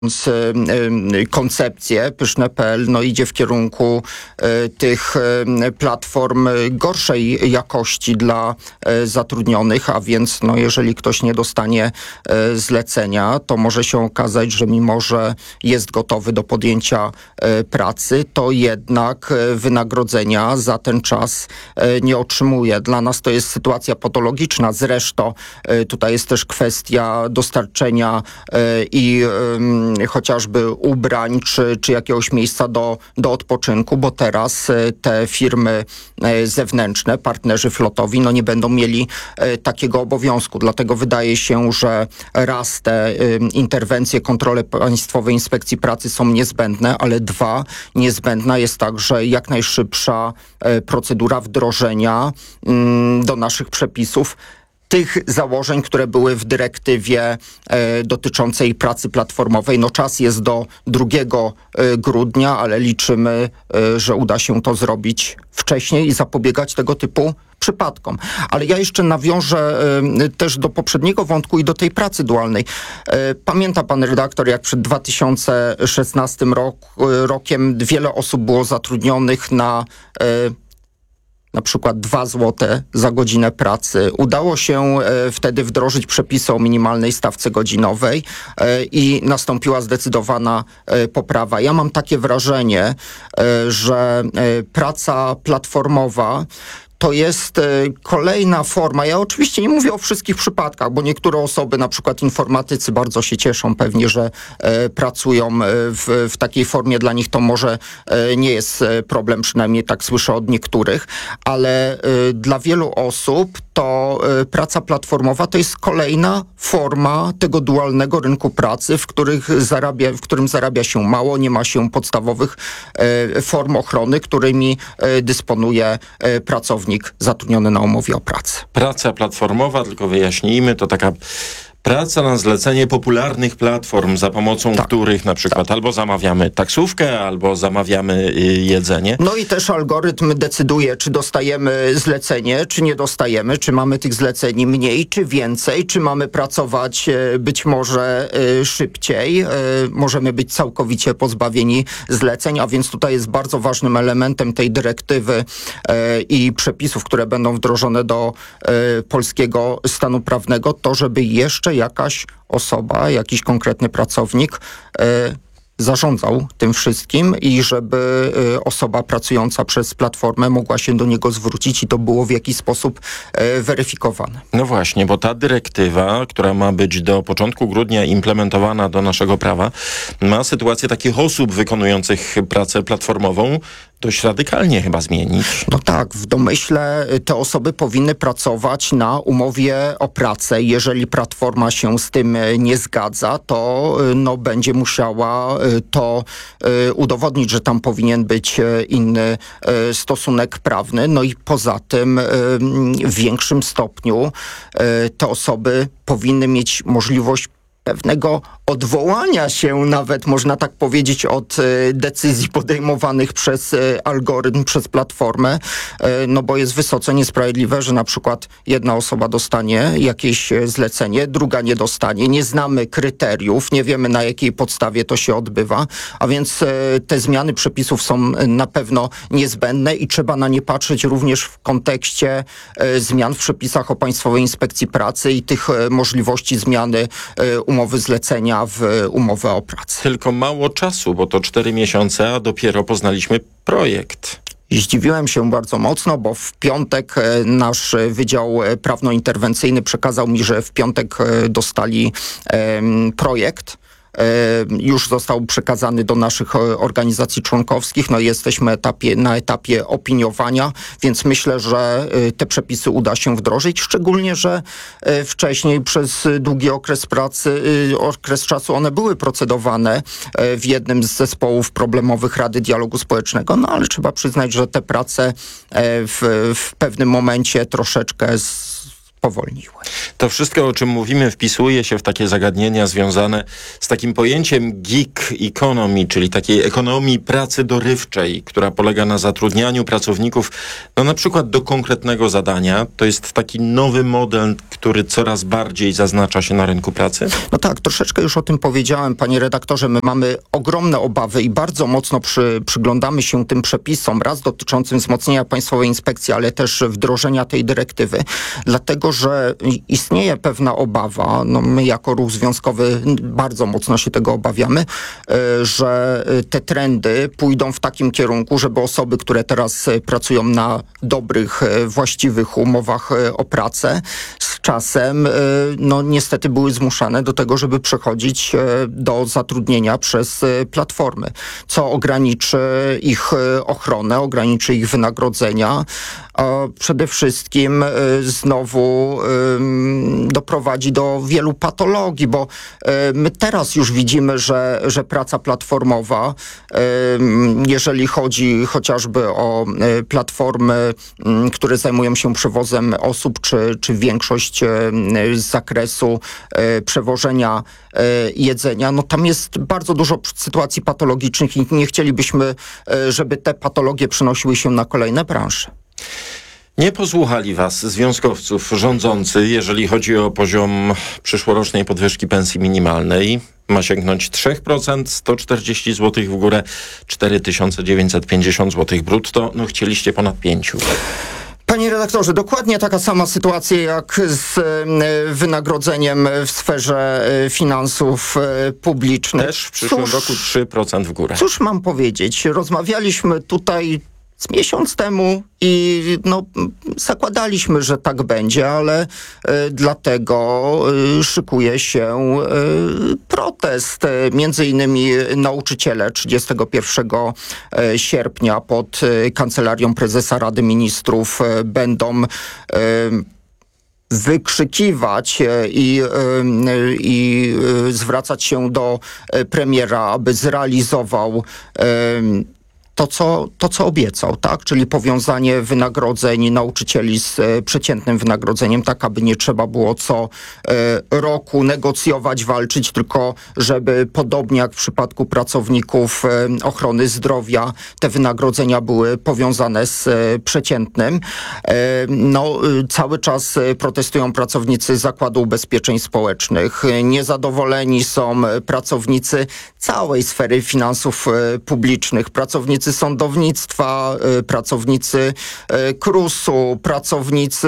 koncepcję Pyszne.pl idzie w kierunku tych platform gorszej jakości dla zatrudnionych, a więc jeżeli ktoś nie dostanie zlecenia, to może się okazać, że mimo, że jest gotowy do podjęcia pracy, to jednak wynagrodzenia za ten czas nie otrzymuje. Dla nas to jest sytuacja patologiczna. Zresztą tutaj jest też kwestia dostarczenia i chociażby ubrań, czy jakiegoś miejsca do odpoczynku, bo teraz te firmy zewnętrzne, partnerzy flotowi, nie będą mieli takiego obowiązku. Dlatego wydaje się, że raz te interwencje, kontrole Państwowej Inspekcji Pracy są niezbędne, ale dwa, niezbędna jest także jak najszybsza procedura wdrożenia do naszych przepisów tych założeń, które były w dyrektywie dotyczącej pracy platformowej. Czas jest do 2 grudnia, ale liczymy, że uda się to zrobić wcześniej i zapobiegać tego typu przypadkom. Ale ja jeszcze nawiążę też do poprzedniego wątku i do tej pracy dualnej. Pamięta pan redaktor, jak przed 2016 rokiem wiele osób było zatrudnionych na przykład 2 zł za godzinę pracy. Udało się wtedy wdrożyć przepisy o minimalnej stawce godzinowej i nastąpiła zdecydowana poprawa. Ja mam takie wrażenie, że praca platformowa to jest kolejna forma. Ja oczywiście nie mówię o wszystkich przypadkach, bo niektóre osoby, na przykład informatycy, bardzo się cieszą pewnie, że pracują w takiej formie. Dla nich to może nie jest problem, przynajmniej tak słyszę od niektórych, ale dla wielu osób to praca platformowa to jest kolejna forma tego dualnego rynku pracy, w którym zarabia się mało, nie ma się podstawowych form ochrony, którymi dysponuje pracownik zatrudniony na umowie o pracę. Praca platformowa, tylko wyjaśnijmy, to taka praca na zlecenie popularnych platform, za pomocą których na przykład albo zamawiamy taksówkę, albo zamawiamy jedzenie. I też algorytm decyduje, czy dostajemy zlecenie, czy nie dostajemy, czy mamy tych zleceń mniej, czy więcej, czy mamy pracować być może szybciej. Możemy być całkowicie pozbawieni zleceń, a więc tutaj jest bardzo ważnym elementem tej dyrektywy i przepisów, które będą wdrożone do polskiego stanu prawnego, to żeby jeszcze jakaś osoba, jakiś konkretny pracownik zarządzał tym wszystkim i żeby osoba pracująca przez platformę mogła się do niego zwrócić i to było w jakiś sposób weryfikowane. No właśnie, bo ta dyrektywa, która ma być do początku grudnia implementowana do naszego prawa, ma sytuację takich osób wykonujących pracę platformową dość radykalnie chyba zmienić. Tak, w domyśle te osoby powinny pracować na umowie o pracę. Jeżeli platforma się z tym nie zgadza, to będzie musiała to udowodnić, że tam powinien być inny stosunek prawny. I poza tym w większym stopniu te osoby powinny mieć możliwość pewnego odwołania się nawet, można tak powiedzieć, od decyzji podejmowanych przez algorytm, przez platformę, bo jest wysoce niesprawiedliwe, że na przykład jedna osoba dostanie jakieś zlecenie, druga nie dostanie. Nie znamy kryteriów, nie wiemy, na jakiej podstawie to się odbywa, a więc te zmiany przepisów są na pewno niezbędne i trzeba na nie patrzeć również w kontekście zmian w przepisach o Państwowej Inspekcji Pracy i tych możliwości zmiany umowy zlecenia w umowę o pracę. Tylko mało czasu, bo to 4 miesiące, a dopiero poznaliśmy projekt. Zdziwiłem się bardzo mocno, bo w piątek nasz Wydział Prawno-Interwencyjny przekazał mi, że w piątek dostali projekt. Już został przekazany do naszych organizacji członkowskich. Jesteśmy na etapie opiniowania, więc myślę, że te przepisy uda się wdrożyć, szczególnie, że wcześniej przez długi okres czasu one były procedowane w jednym z zespołów problemowych Rady Dialogu Społecznego, ale trzeba przyznać, że te prace w pewnym momencie troszeczkę spowolniły. To wszystko, o czym mówimy, wpisuje się w takie zagadnienia związane z takim pojęciem gig economy, czyli takiej ekonomii pracy dorywczej, która polega na zatrudnianiu pracowników, no na przykład do konkretnego zadania. To jest taki nowy model, który coraz bardziej zaznacza się na rynku pracy? No tak, troszeczkę już o tym powiedziałem, panie redaktorze. My mamy ogromne obawy i bardzo mocno przyglądamy się tym przepisom, raz dotyczącym wzmocnienia Państwowej Inspekcji, ale też wdrożenia tej dyrektywy, dlatego że istnieje pewna obawa, no my jako ruch związkowy bardzo mocno się tego obawiamy, że te trendy pójdą w takim kierunku, żeby osoby, które teraz pracują na dobrych, właściwych umowach o pracę, z czasem no niestety były zmuszane do tego, żeby przechodzić do zatrudnienia przez platformy, co ograniczy ich ochronę, ograniczy ich wynagrodzenia, a przede wszystkim znowu doprowadzi do wielu patologii, bo my teraz już widzimy, że praca platformowa, jeżeli chodzi chociażby o platformy, które zajmują się przewozem osób, czy większość z zakresu przewożenia jedzenia, no tam jest bardzo dużo sytuacji patologicznych i nie chcielibyśmy, żeby te patologie przenosiły się na kolejne branże. Nie posłuchali was związkowców rządzący, jeżeli chodzi o poziom przyszłorocznej podwyżki pensji minimalnej. Ma sięgnąć 3%, 140 zł w górę, 4950 zł brutto. No chcieliście ponad 5%. Panie redaktorze, dokładnie taka sama sytuacja jak z wynagrodzeniem w sferze finansów publicznych. Też w przyszłym roku 3% w górę. Cóż mam powiedzieć? Rozmawialiśmy tutaj z miesiąc temu i no, zakładaliśmy, że tak będzie, ale dlatego szykuje się protest. Między innymi nauczyciele 31 sierpnia pod Kancelarią Prezesa Rady Ministrów będą wykrzykiwać i zwracać się do premiera, aby zrealizował to, co obiecał, tak? Czyli powiązanie wynagrodzeń nauczycieli z przeciętnym wynagrodzeniem, tak aby nie trzeba było co roku negocjować, walczyć, tylko żeby podobnie jak w przypadku pracowników ochrony zdrowia te wynagrodzenia były powiązane z przeciętnym. No, cały czas protestują pracownicy Zakładu Ubezpieczeń Społecznych. Niezadowoleni są pracownicy całej sfery finansów publicznych, pracownicy sądownictwa, pracownicy KRUS-u, pracownicy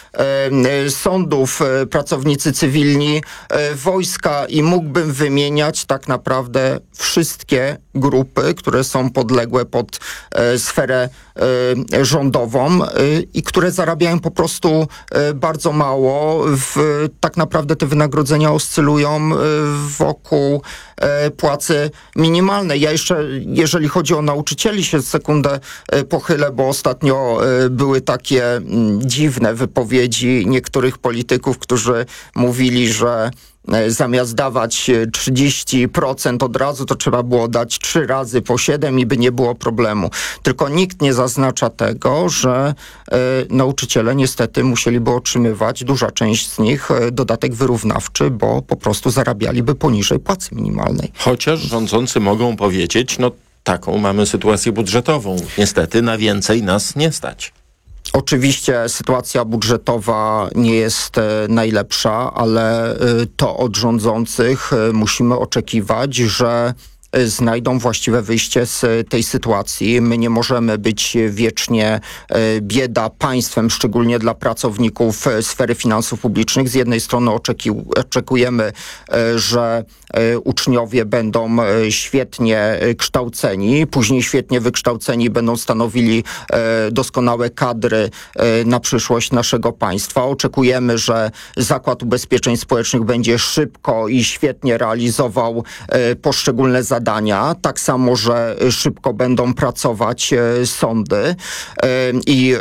sądów, pracownicy cywilni, wojska i mógłbym wymieniać tak naprawdę wszystkie grupy, które są podległe pod sferę rządową i które zarabiają po prostu bardzo mało. Tak naprawdę te wynagrodzenia oscylują wokół płacy minimalnej. Ja jeszcze, jeżeli chodzi o nauczycieli, się sekundę pochylę, bo ostatnio były takie dziwne wypowiedzi niektórych polityków, którzy mówili, że zamiast dawać 30% od razu, to trzeba było dać 3 razy po 7 i by nie było problemu. Tylko nikt nie zaznacza tego, że nauczyciele niestety musieliby otrzymywać, duża część z nich, dodatek wyrównawczy, bo po prostu zarabialiby poniżej płacy minimalnej. Chociaż rządzący mogą powiedzieć, no taką mamy sytuację budżetową. Niestety na więcej nas nie stać. Oczywiście sytuacja budżetowa nie jest najlepsza, ale to od rządzących musimy oczekiwać, że znajdą właściwe wyjście z tej sytuacji. My nie możemy być wiecznie bieda państwem, szczególnie dla pracowników sfery finansów publicznych. Z jednej strony oczekujemy, że uczniowie będą świetnie kształceni, później świetnie wykształceni będą stanowili doskonałe kadry na przyszłość naszego państwa. Oczekujemy, że Zakład Ubezpieczeń Społecznych będzie szybko i świetnie realizował poszczególne zadania. Tak samo, że szybko będą pracować sądy i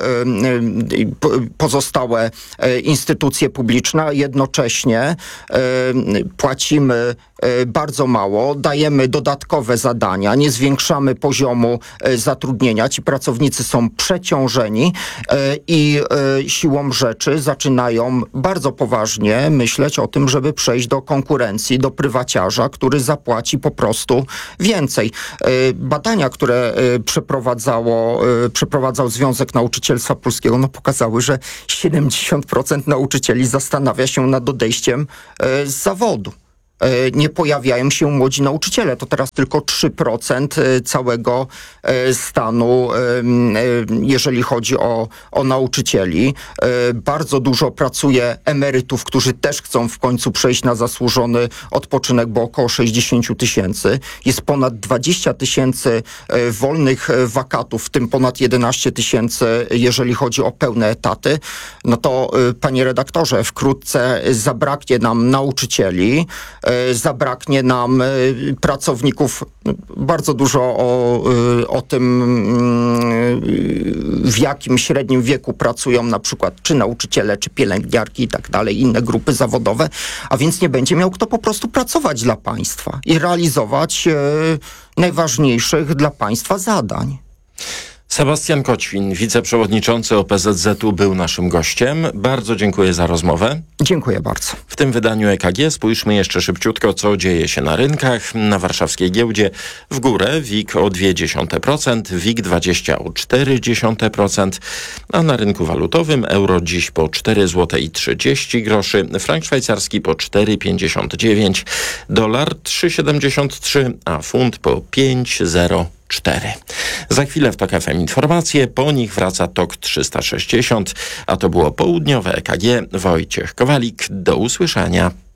pozostałe instytucje publiczne. Jednocześnie płacimy bardzo mało, dajemy dodatkowe zadania, nie zwiększamy poziomu zatrudnienia. Ci pracownicy są przeciążeni i siłą rzeczy zaczynają bardzo poważnie myśleć o tym, żeby przejść do konkurencji, do prywaciarza, który zapłaci po prostu więcej. Badania, które przeprowadzał Związek Nauczycielstwa Polskiego, pokazały, że 70% nauczycieli zastanawia się nad odejściem z zawodu. Nie pojawiają się młodzi nauczyciele. To teraz tylko 3% całego stanu, jeżeli chodzi o nauczycieli. Bardzo dużo pracuje emerytów, którzy też chcą w końcu przejść na zasłużony odpoczynek, bo około 60 000. Jest ponad 20 000 wolnych wakatów, w tym ponad 11 000, jeżeli chodzi o pełne etaty. No to, panie redaktorze, wkrótce zabraknie nam nauczycieli, zabraknie nam pracowników. Bardzo dużo o tym, w jakim średnim wieku pracują na przykład czy nauczyciele, czy pielęgniarki i tak dalej, inne grupy zawodowe, a więc nie będzie miał kto po prostu pracować dla państwa i realizować najważniejszych dla państwa zadań. Sebastian Koćwin, wiceprzewodniczący OPZZ-u, był naszym gościem. Bardzo dziękuję za rozmowę. Dziękuję bardzo. W tym wydaniu EKG spójrzmy jeszcze szybciutko, co dzieje się na rynkach. Na warszawskiej giełdzie w górę WIG o 0,2%, WIG20 o 0,4%, a na rynku walutowym euro dziś po 4,30 zł, frank szwajcarski po 4,59, dolar 3,73, a funt po 5,04. Za chwilę w TOK FM informacje, po nich wraca TOK 360, a to było południowe EKG. Wojciech Kowalik, do usłyszenia.